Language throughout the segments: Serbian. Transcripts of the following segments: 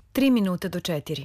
3 minuta do 4.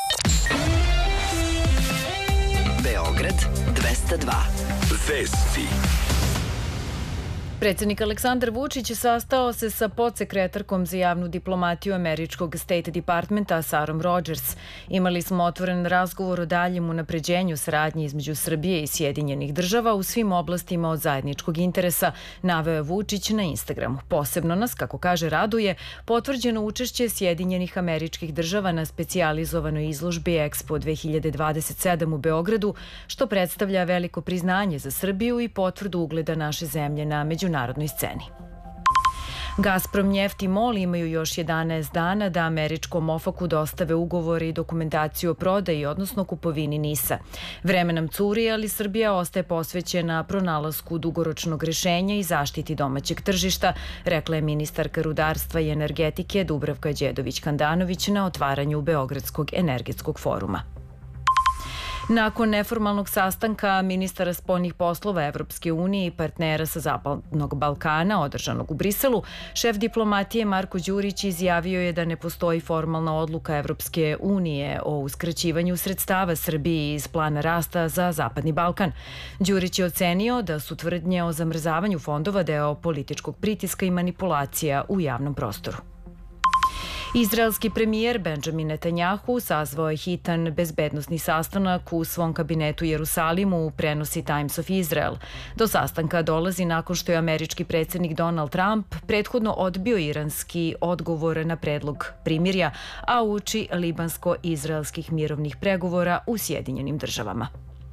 Beograd 202. Vesti. Predsednik Aleksandar Vučić sastao se sa podsekretarkom za javnu diplomatiju američkog State Departmenta Sarom Rogers. Imali smo otvoren razgovor o daljem unapređenju saradnje između Srbije i Sjedinjenih država u svim oblastima od zajedničkog interesa, naveo je Vučić na Instagramu. Posebno nas, kako kaže, raduje potvrđeno učešće Sjedinjenih Američkih Država na specijalizovanoj izložbi Expo 2027 u Beogradu, što predstavlja veliko priznanje za Srbiju i potvrdu ugleda naše zemlje na međunarodnoj sceni. Gazprom, Neft i MOL imaju još 11 dana da američkom OFAC-u dostave ugovore i dokumentaciju o prodaji, odnosno kupovini NIS-a. Vreme nam curi, ali Srbija ostaje posvećena pronalasku dugoročnog rešenja i zaštiti domaćeg tržišta, rekla je ministarka rudarstva i energetike Dubravka Đedović-Handanović na otvaranju Beogradskog energetskog foruma. Nakon neformalnog sastanka ministara spoljnih poslova Evropske unije i partnera sa Zapadnog Balkana, održanog u Briselu, šef diplomatije Marko Đurić izjavio je da ne postoji formalna odluka Evropske unije o uskraćivanju sredstava Srbiji iz plana rasta za Zapadni Balkan. Đurić je ocenio da su tvrdnje o zamrzavanju fondova deo političkog pritiska i manipulacija u javnom prostoru. Izraelski premijer Benjamin Netanjahu sazvao je hitan bezbednosni sastanak u svom kabinetu u Jerusalimu, prenosi Times of Israel. Do sastanka dolazi nakon što je američki predsjednik Donald Trump prethodno odbio iranski odgovor na predlog primirja, a uoči libansko-izraelskih mirovnih pregovora u Sjedinjenim državama.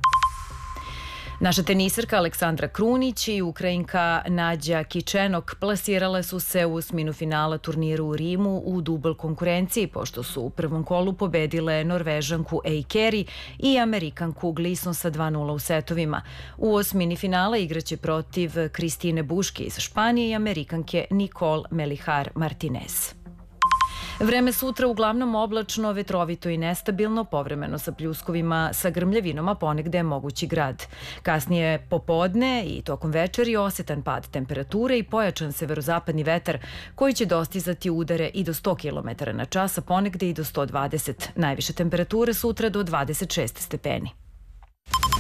Naša tenisarka Aleksandra Krunić i Ukrajinka Nadja Kičenok plasirale su se u osminu finala turnira u Rimu u dubl konkurenciji, pošto su u prvom kolu pobedile Norvežanku Ej Keri i Amerikanku Glisson sa 2:0 u setovima. U osmini finala igraće protiv Kristine Buške iz Španije i Amerikanke Nicole Melihar Martinez. Vreme sutra uglavnom oblačno, vetrovito i nestabilno, povremeno sa pljuskovima, sa grmljavinom, a ponegde je mogući grad. Kasnije popodne i tokom večeri osetan pad temperature i pojačan severozapadni vetar koji će dostizati udare i do 100 km na čas, a ponegde i do 120. Najviše temperature sutra do 26 stepeni.